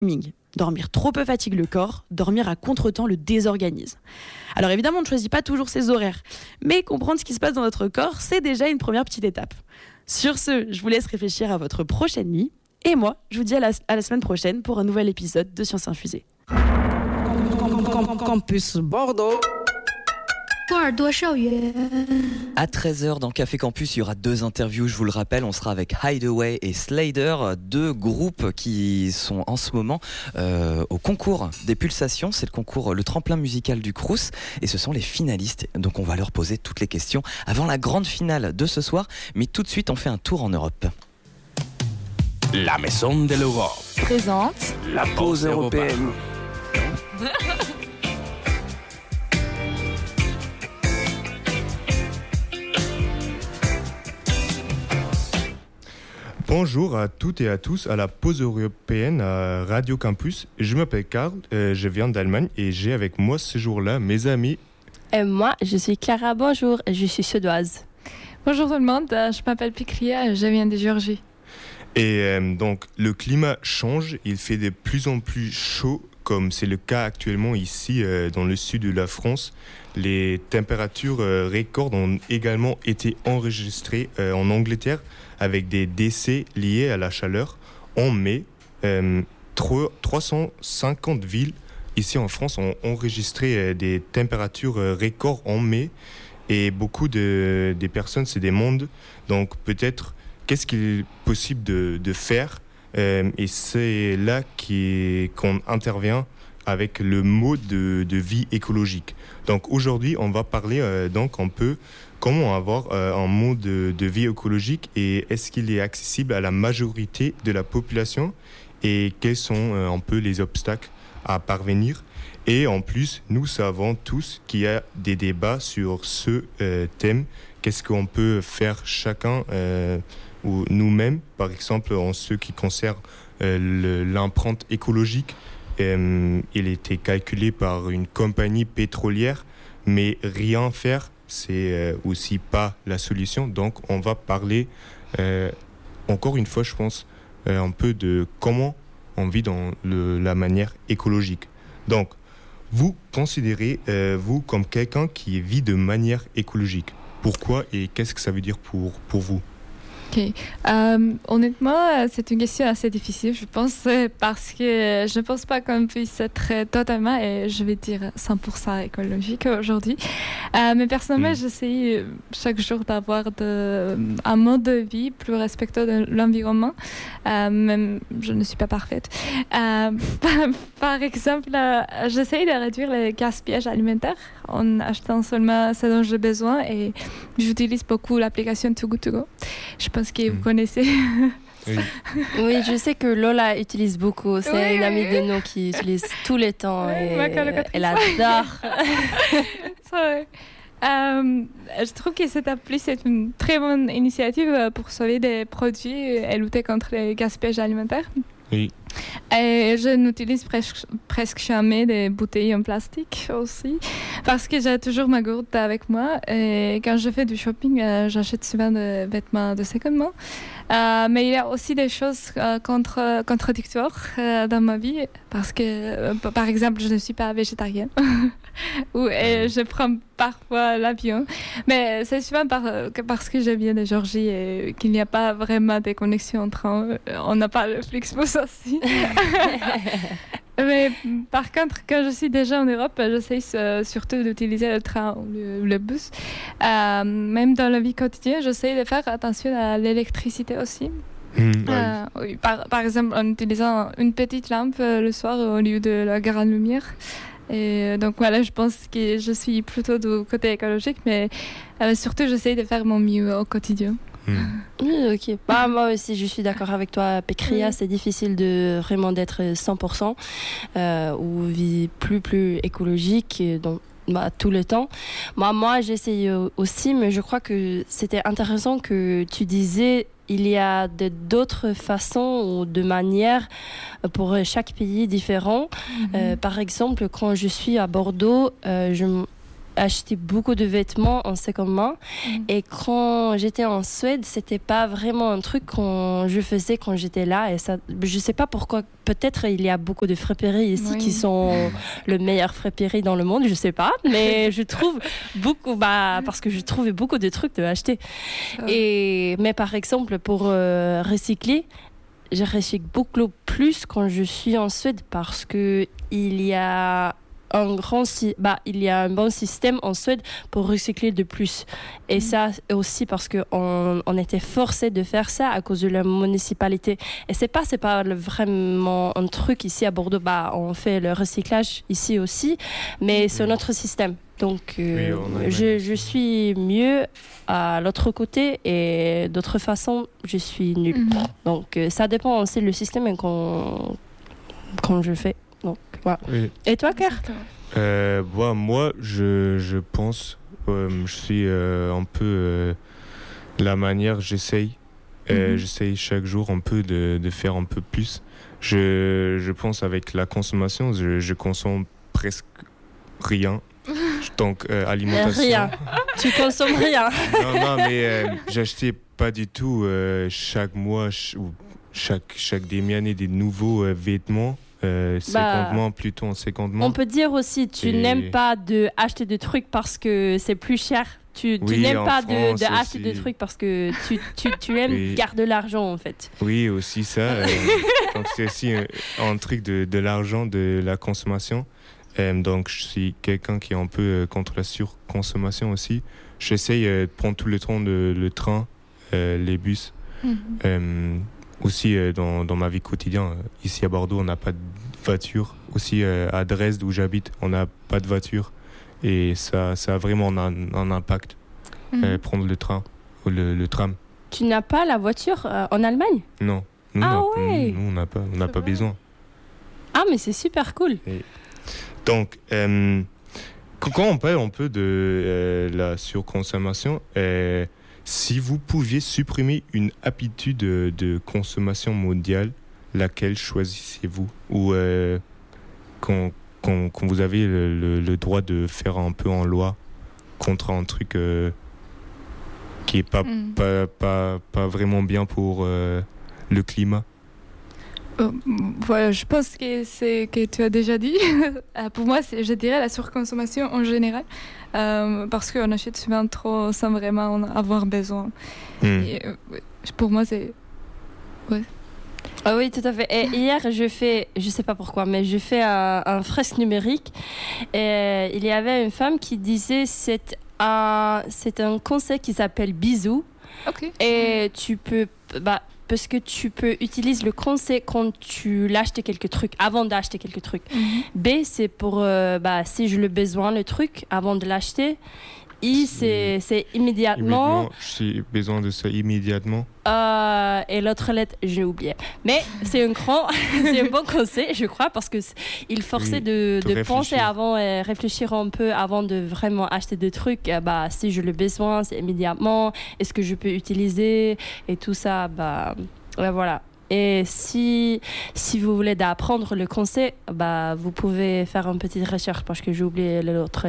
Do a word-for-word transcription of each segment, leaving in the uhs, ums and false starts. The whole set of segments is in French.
Dormir trop peu fatigue le corps, dormir à contretemps le désorganise. Alors évidemment, on ne choisit pas toujours ses horaires, mais comprendre ce qui se passe dans notre corps, c'est déjà une première petite étape. Sur ce, je vous laisse réfléchir à votre prochaine nuit, et moi, je vous dis à la, à la semaine prochaine pour un nouvel épisode de Science Infusée. Campus Bordeaux. À treize heures dans Café Campus, il y aura deux interviews, je vous le rappelle. On sera avec Hideaway et Slader, deux groupes qui sont en ce moment euh, au concours des pulsations. C'est le concours, le tremplin musical du Crous, et ce sont les finalistes. Donc on va leur poser toutes les questions avant la grande finale de ce soir. Mais tout de suite, on fait un tour en Europe. La Maison de l'Europe présente la pause européenne. Bonjour à toutes et à tous à la pause européenne à Radio Campus. Je m'appelle Karl, euh, je viens d'Allemagne et j'ai avec moi ce jour-là mes amis. Et moi, je suis Clara, bonjour, je suis suédoise. Bonjour tout le monde, je m'appelle Pikria, je viens de Géorgie. Et euh, donc le climat change, il fait de plus en plus chaud, comme c'est le cas actuellement ici euh, dans le sud de la France. Les températures euh, records ont également été enregistrées euh, en Angleterre, avec des décès liés à la chaleur. En mai, euh, trois cent cinquante villes ici en France ont enregistré euh, des températures euh, records en mai, et beaucoup de des personnes se demandent donc peut-être qu'est-ce qu'il est possible de, de faire, euh, et c'est là qui, qu'on intervient avec le mot de, de vie écologique. Donc aujourd'hui, on va parler euh, donc un peu comment avoir euh, un mode de, de vie écologique, et est-ce qu'il est accessible à la majorité de la population, et quels sont euh, un peu les obstacles à parvenir. Et en plus, nous savons tous qu'il y a des débats sur ce euh, thème. Qu'est-ce qu'on peut faire chacun euh, ou nous-mêmes, par exemple en ce qui concerne euh, le, l'empreinte écologique. Euh, il était calculé par une compagnie pétrolière, mais rien faire, c'est euh, aussi pas la solution. Donc on va parler euh, encore une fois, je pense, euh, un peu de comment on vit dans le, la manière écologique. Donc vous considérez euh, vous comme quelqu'un qui vit de manière écologique. Pourquoi et qu'est-ce que ça veut dire pour, pour vous? Ok. Euh, honnêtement, c'est une question assez difficile, je pense, parce que je ne pense pas qu'on puisse être totalement, et je vais dire cent pour cent écologique aujourd'hui. Euh, mais personnellement, mmh. j'essaie chaque jour d'avoir de, un mode de vie plus respectueux de l'environnement. Euh, même, je ne suis pas parfaite. Euh, par, par exemple, euh, j'essaie de réduire le gaspillage alimentaire en achetant seulement ce dont j'ai besoin, et j'utilise beaucoup l'application Too Good To Go. Je pense que vous mmh. connaissez. Oui. Oui, je sais que Lola utilise beaucoup. C'est oui, une amie oui. de nous qui utilise tous les temps. Oui, et elle adore. euh, je trouve que cette appli, c'est une très bonne initiative pour sauver des produits et lutter contre le gaspillage alimentaire. Oui. Et je n'utilise presque, presque jamais des bouteilles en plastique aussi, parce que j'ai toujours ma gourde avec moi, et quand je fais du shopping, euh, j'achète souvent des vêtements de seconde main. Euh, mais il y a aussi des choses euh, contre, contradictoires euh, dans ma vie, parce que, euh, par exemple, je ne suis pas végétarienne, ou et je prends parfois l'avion, mais c'est souvent par, parce que je viens de Géorgie et qu'il n'y a pas vraiment de connexion entre eux. On n'a pas le Flixbus aussi. Mais par contre, quand je suis déjà en Europe, j'essaie euh, surtout d'utiliser le train ou le, le bus. Euh, même dans la vie quotidienne, j'essaie de faire attention à l'électricité aussi. Mmh, euh, oui, par, par exemple, en utilisant une petite lampe euh, le soir au lieu de la grande lumière. Et donc voilà, je pense que je suis plutôt du côté écologique, mais euh, surtout, j'essaie de faire mon mieux au quotidien. Mmh. Oui, ok. Bah, moi aussi, je suis d'accord avec toi, Pécria. Oui. C'est difficile de vraiment d'être cent pour cent euh, ou vie plus, plus écologique donc, bah, tout le temps. Moi, moi, j'essaye aussi, mais je crois que c'était intéressant que tu disais il y a de, d'autres façons ou de manières pour chaque pays différent. Mmh. Euh, par exemple, quand je suis à Bordeaux, euh, je acheté beaucoup de vêtements en seconde main. Mmh. Et quand j'étais en Suède, c'était pas vraiment un truc que je faisais quand j'étais là. Et ça, je sais pas pourquoi. Peut-être il y a beaucoup de friperies ici oui. qui sont le meilleur friperie dans le monde, je sais pas. Mais je trouve beaucoup, bah, parce que je trouvais beaucoup de trucs à acheter. Oh. Et, mais par exemple, pour euh, recycler, je recycle beaucoup plus quand je suis en Suède parce que il y a un grand, bah, il y a un bon système en Suède pour recycler de plus. Et mmh. ça aussi parce qu'on on était forcé de faire ça à cause de la municipalité. Et c'est pas, c'est pas le, vraiment un truc ici à Bordeaux. Bah, on fait le recyclage ici aussi, mais mmh. c'est notre système. Donc, euh, oui, je, je suis mieux à l'autre côté et d'autre façon, je suis nulle. Mmh. Donc, euh, ça dépend aussi du système qu'on, qu'on je fais. Donc, voilà. Oui. Et toi, Ker euh, bah, Moi, je, je pense, euh, je suis euh, un peu euh, la manière, j'essaye, euh, mm-hmm. j'essaye chaque jour un peu de, de faire un peu plus. Je, je pense avec la consommation, je, je consomme presque rien. Donc, euh, alimentation. Rien. Tu consommes rien. Non, non, mais euh, j'achetais pas du tout euh, chaque mois ch- ou chaque, chaque demi-année des nouveaux euh, vêtements. Euh, secondement, bah, plutôt en secondement. On peut dire aussi, tu et... n'aimes pas de acheter des trucs parce que c'est plus cher. Tu, tu oui, n'aimes pas France de, de acheter des trucs parce que tu, tu, tu aimes oui. garder l'argent en fait. Oui, aussi ça. euh, donc c'est aussi un, un truc de, de l'argent, de la consommation. Euh, donc je suis quelqu'un qui est un peu euh, contre la surconsommation aussi. J'essaye euh, de prendre tout le temps de, le train, euh, les bus. Mm-hmm. Euh, Aussi, euh, dans, dans ma vie quotidienne, euh, ici à Bordeaux, on n'a pas de voiture. Aussi, euh, à Dresde, où j'habite, on n'a pas de voiture. Et ça, ça a vraiment un, un impact, mmh. euh, prendre le train ou le, le tram. Tu n'as pas la voiture euh, en Allemagne ? Non. Nous, ah non. ouais. Nous, nous, on n'a pas, on n'a pas besoin. Ah, mais c'est super cool. Et donc, euh, quand on parle un peu de euh, la surconsommation, euh, si vous pouviez supprimer une habitude de, de consommation mondiale, laquelle choisissez-vous ? Ou euh, quand, quand, quand vous avez le, le, le droit de faire un peu en loi contre un truc euh, qui n'est pas, mm. pas, pas, pas vraiment bien pour euh, le climat ? Euh, voilà, je pense que c'est que tu as déjà dit. Pour moi, c'est, je dirais la surconsommation en général, euh, parce qu'on achète souvent trop sans vraiment en avoir besoin. Mm. Et, euh, pour moi, c'est ouais. Ah oui, tout à fait. Et hier, je fais, je sais pas pourquoi, mais je fais un, un fresque numérique. Et il y avait une femme qui disait c'est un, c'est un concept qui s'appelle bisou. Ok. Et tu peux, bah. Parce que tu peux utiliser le conseil quand tu l'achètes quelques trucs, avant d'acheter quelques trucs. Mm-hmm. B, c'est pour, euh, bah, si j'ai le besoin, le truc, avant de l'acheter. I, c'est, c'est immédiatement. immédiatement. J'ai besoin de ça immédiatement. Euh, et l'autre lettre, j'ai oublié. Mais c'est un grand, c'est un bon conseil, je crois, parce qu'il forçait oui, de, de penser avant et réfléchir un peu avant de vraiment acheter des trucs. Bah, si j'ai le besoin, c'est immédiatement. Est-ce que je peux utiliser et tout ça, bah, ouais, voilà. Et si, si vous voulez apprendre le conseil, bah, vous pouvez faire une petite recherche parce que j'ai oublié l'autre.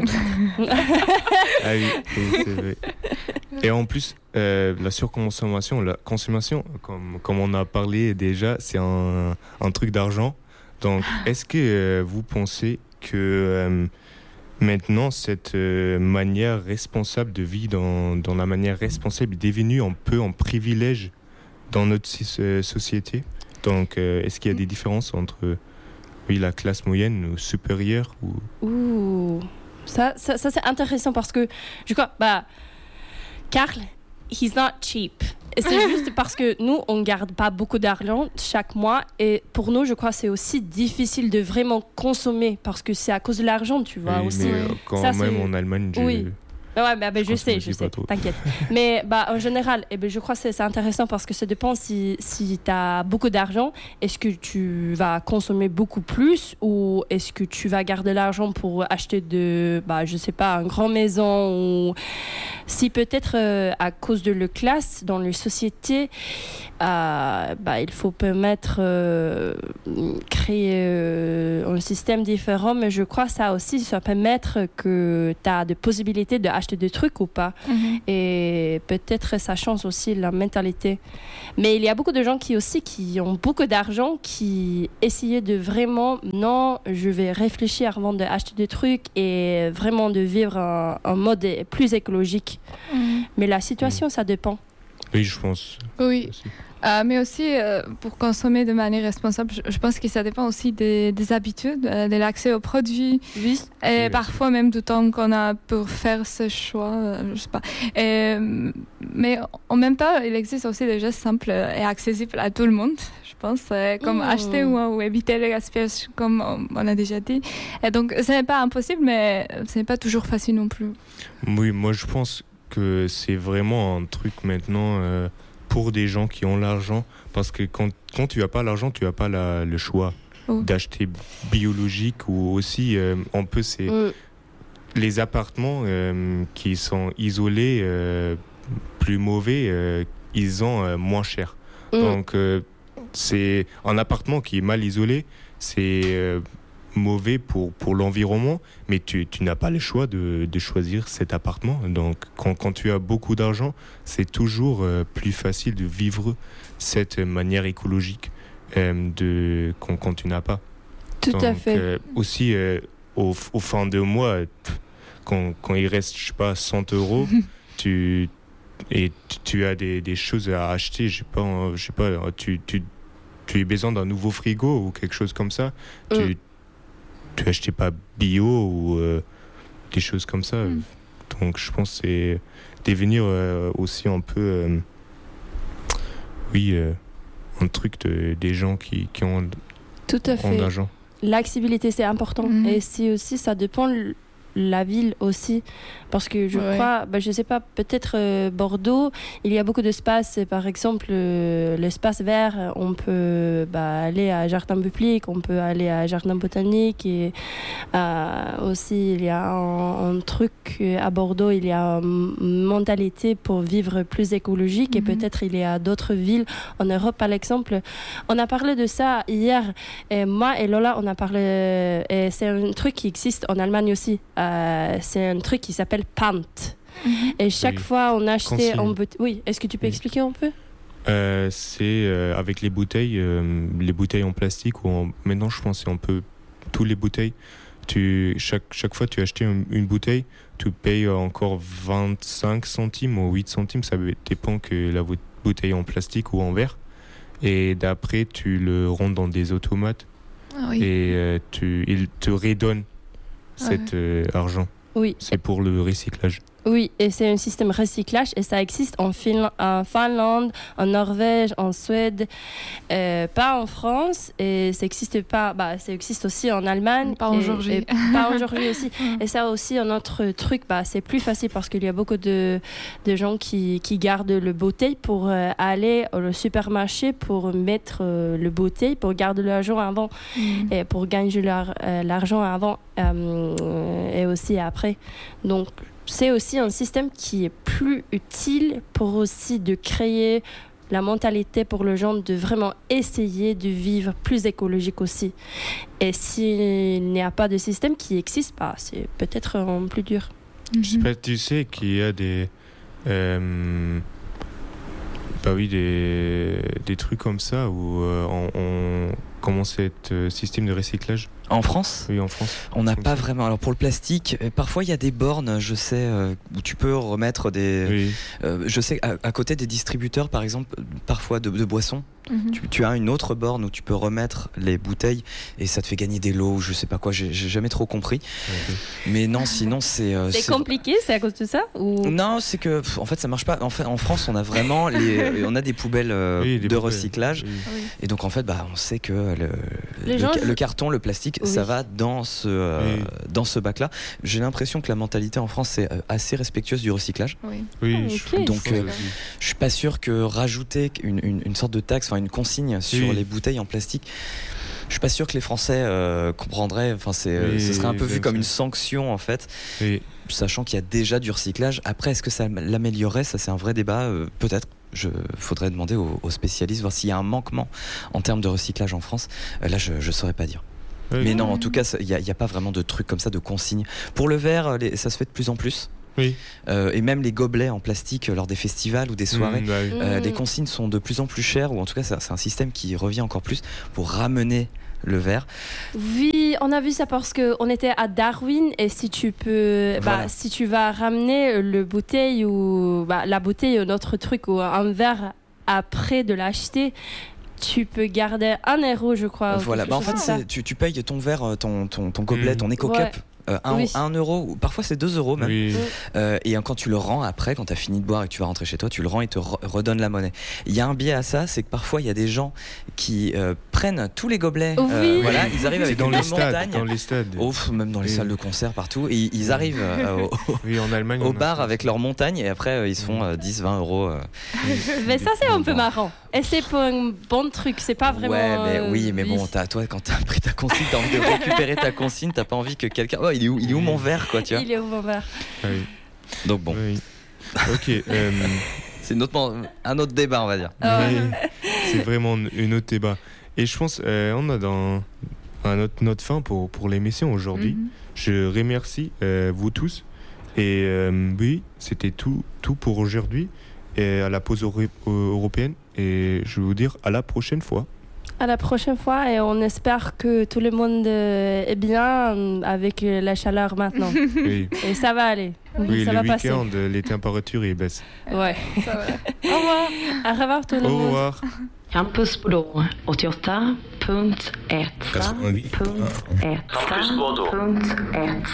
Ah oui, oui, c'est vrai. Et en plus, euh, la surconsommation, la consommation, comme, comme on a parlé déjà, c'est un, un truc d'argent. Donc, est-ce que euh, vous pensez que euh, maintenant, cette euh, manière responsable de vivre dans, dans la manière responsable est devenue un peu un privilège dans notre société? Donc, euh, est-ce qu'il y a des différences entre oui, la classe moyenne ou supérieure ou... Ouh, ça, ça, ça c'est intéressant parce que je crois, bah, Karl, he's not cheap. Et c'est juste parce que nous, on ne garde pas beaucoup d'argent chaque mois. Et pour nous, je crois que c'est aussi difficile de vraiment consommer parce que c'est à cause de l'argent, tu vois. Oui, aussi. mais quand ça, même, c'est... en Allemagne, je... oui. Ouais, bah, bah, je, Je sais, consomme je aussi sais, pas trop. t'inquiète. Mais bah, en général, eh ben, je crois que c'est, c'est intéressant parce que ça dépend si, si tu as beaucoup d'argent, est-ce que tu vas consommer beaucoup plus ou est-ce que tu vas garder l'argent pour acheter de, bah, je sais pas, une grande maison ou si peut-être euh, à cause de la classe dans les sociétés, euh, bah, il faut permettre euh, créer euh, un système différent, mais je crois que ça aussi, ça permettre que tu as des possibilités d'acheter des trucs ou pas. Mhm. Et peut-être ça change aussi la mentalité. Mais il y a beaucoup de gens qui aussi qui ont beaucoup d'argent, qui essayaient de vraiment, non, je vais réfléchir avant d'acheter des trucs et vraiment de vivre un, un mode plus écologique. Mhm. Mais la situation, ça dépend. Oui, je pense. Oui. Aussi. Euh, mais aussi, euh, pour consommer de manière responsable, je, je pense que ça dépend aussi des, des habitudes, euh, de l'accès aux produits, Oui. et Oui, parfois même du temps qu'on a pour faire ce choix, euh, je sais pas. Et, mais en même temps, il existe aussi des gestes simples et accessibles à tout le monde, je pense, euh, comme Mmh. acheter ou, ou éviter le gaspillage, comme on, on a déjà dit. Et donc, ce n'est pas impossible, mais ce n'est pas toujours facile non plus. Oui, moi je pense que c'est vraiment un truc maintenant euh, pour des gens qui ont l'argent. Parce que quand, quand tu n'as pas l'argent, tu n'as pas la- le choix Oh. d'acheter biologique ou aussi euh, on peut c'est Mm. les appartements euh, qui sont isolés euh, plus mauvais, euh, ils ont euh, moins cher. Mm. Donc euh, c'est un appartement qui est mal isolé, c'est euh, mauvais pour, pour l'environnement, mais tu, tu n'as pas le choix de, de choisir cet appartement. Donc quand, quand tu as beaucoup d'argent, c'est toujours euh, plus facile de vivre cette manière écologique euh, de, quand, quand tu n'as pas. Tout à Donc, fait. euh, aussi, euh, au, au fin de mois, pff, quand, quand il reste, je sais pas, cent euros, tu, et tu, tu as des, des choses à acheter, je sais pas, hein, je sais pas, tu, tu, tu as besoin d'un nouveau frigo ou quelque chose comme ça, Mm. tu, tu achetais pas bio ou euh, des choses comme ça. Mm. Donc je pense que c'est devenir euh, aussi un peu, euh, oui, euh, un truc de, des gens qui, qui ont, Tout à ont fait. d'argent. L'accessibilité, c'est important. Mhm. Et c'est aussi, ça dépend de la ville aussi. Parce que je Ouais. crois, bah, je sais pas, peut-être euh, Bordeaux, il y a beaucoup d'espaces. Par exemple, euh, l'espace vert, on peut bah, aller à Jardin public, on peut aller à Jardin botanique. Et euh, aussi, il y a un, un truc euh, à Bordeaux, il y a une mentalité pour vivre plus écologique. Et Mhm. peut-être il y a d'autres villes en Europe, par exemple. On a parlé de ça hier. Et moi et Lola, on a parlé. Et c'est un truc qui existe en Allemagne aussi. Euh, c'est un truc qui s'appelle Pant. Mhm. Et chaque Oui. fois, on achetait Consigne. en bouteille. Oui, est-ce que tu peux Oui. expliquer un peu? Euh, c'est euh, avec les bouteilles, euh, les bouteilles en plastique ou en... maintenant je pense que c'est un peu tous les bouteilles. Tu chaque chaque fois tu achètes une, une bouteille, tu payes encore vingt-cinq centimes ou huit centimes, ça dépend que la bou- bouteille en plastique ou en verre. Et d'après tu le rentres dans des automates Ah oui. et euh, tu il te redonne cet euh, argent. Oui. C'est pour le recyclage. Oui, et c'est un système recyclage et ça existe en, Finla- en Finlande, en Norvège, en Suède, euh, pas en France et ça existe pas, bah ça existe aussi en Allemagne, Pas en et- Géorgie. et pas en Géorgie aussi. Et ça aussi un autre truc, bah c'est plus facile parce qu'il y a beaucoup de, de gens qui, qui gardent le bouteille pour euh, aller au supermarché pour mettre euh, le bouteille pour garder l'argent avant Mhm. et pour gagner leur, euh, l'argent avant euh, et aussi après. Donc c'est aussi un système qui est plus utile pour aussi de créer la mentalité pour les gens de vraiment essayer de vivre plus écologique aussi. Et s'il n'y a pas de système qui existe, bah, c'est peut-être euh, plus dur. Mhm. Je sais pas, tu sais qu'il y a des, euh, bah oui, des, des trucs comme ça où euh, on, on commence cet euh, système de recyclage. En France, Oui, en France. on n'a Comme pas ça. vraiment. Alors pour le plastique, euh, parfois il y a des bornes, je sais, euh, où tu peux remettre des. Oui. euh, je sais à, à côté des distributeurs, par exemple, euh, parfois de, de boissons, Mhm. tu, tu as une autre borne où tu peux remettre les bouteilles et ça te fait gagner des lots. Je sais pas quoi, j'ai j'ai jamais trop compris. Ouais. Mais non, sinon c'est. euh, C'est compliqué, c'est à cause de ça ou... Non, c'est que pff, en fait ça marche pas. En fait, en France, on a vraiment les, on a des poubelles euh, Oui, des de poubelles. recyclage. Oui. Oui. Et donc en fait, bah, on sait que euh, le, Les le, gens, ca- je- le carton, le plastique, Oui. ça va dans ce, euh, Oui. dans ce bac-là. J'ai l'impression que la mentalité en France est euh, assez respectueuse du recyclage. Oui. Oui, Ah, je- ok. Donc, je pense euh, aussi. Je suis pas sûr que rajouter une, une, une sorte de taxe, enfin une consigne sur Oui. les bouteilles en plastique, je suis pas sûr que les Français euh, comprendraient. Enfin, c'est, euh, Oui, ce serait un peu vu j'aime comme ça. une sanction en fait, Oui. sachant qu'il y a déjà du recyclage. Après, est-ce que ça l'améliorerait? Ça, c'est un vrai débat. euh, Peut-être. Je faudrait demander aux, aux spécialistes voir s'il y a un manquement en termes de recyclage en France. Euh, là, je, je saurais pas dire. Oui. Mais non, en tout cas, il n'y a, il y a pas vraiment de trucs comme ça, de consignes. Pour le verre, les- ça se fait de plus en plus. Oui. Euh, et même les gobelets en plastique euh, lors des festivals ou des soirées. Mmh, bah oui. Euh, Mm. les consignes sont de plus en plus chères, ou en tout cas c'est c'est un système qui revient encore plus pour ramener le verre. Oui, on a vu ça parce qu'on était à Darwin et si tu peux, bah, Voilà. si tu vas ramener le bouteille ou bah, la bouteille ou notre truc ou un verre après de l'acheter, tu peux garder un euro, je crois. ou Voilà, quelque bah, en chose fait comme ça. c'est- tu, tu payes ton verre, euh, ton, ton, ton gobelet, Mm. ton éco-cup. Ouais. Euh, un, Oui. un euro, ou parfois c'est deux euros même. Oui. Euh, et quand tu le rends après, quand tu as fini de boire et que tu vas rentrer chez toi, tu le rends et te re- redonne la monnaie. Il y a un biais à ça, c'est que parfois il y a des gens qui euh, prennent tous les gobelets. Oui. Voilà, ils arrivent C'est avec dans une les stades. montagne. Dans les stades. Oh, pff, même dans les Oui. salles de concert partout. Et ils arrivent euh, au, Oui, en Allemagne. au on a bar ça. avec leur montagne et après euh, ils se font euh, dix vingt euros. euh. Mais ça, c'est un peu Bon. marrant. Et c'est pour un bon truc, c'est pas vraiment. Ouais, mais euh, oui, mais bon, t'as, toi, quand t'as pris ta consigne, t'as envie de récupérer ta consigne, t'as pas envie que quelqu'un. Oh, il est où, il est où mon verre, quoi, tu vois. Il est au bon verre. Ah oui. Donc bon, Oui. Ok. euh, c'est une autre- un autre débat, on va dire. Ah ouais. oui, c'est vraiment un autre débat. Et je pense euh, on a dans un autre note fin pour, pour l'émission aujourd'hui. Mhm. Je remercie euh, vous tous. Et euh, oui, c'était tout, tout pour aujourd'hui. Et à la pause euro- européenne. Et je vais vous dire à la prochaine fois. À la prochaine fois et on espère que tout le monde euh, est bien euh, avec euh, la chaleur maintenant. Oui, Et ça va aller. oui ça le va passer. week-end, les températures ils baissent. Ouais. Ça va. Au revoir. Au revoir tout le Au monde. revoir. Campusbro åttioåtta punkt ett punkt ett punkt ett.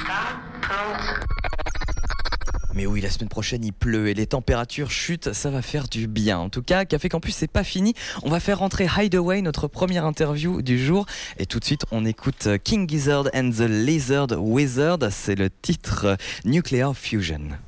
Mais oui, la semaine prochaine il pleut et les températures chutent, ça va faire du bien. En tout cas, Café Campus c'est pas fini. On va faire rentrer Hideaway, notre première interview du jour. Et tout de suite, on écoute King Gizzard and the Lizard Wizard. C'est le titre Nuclear Fusion.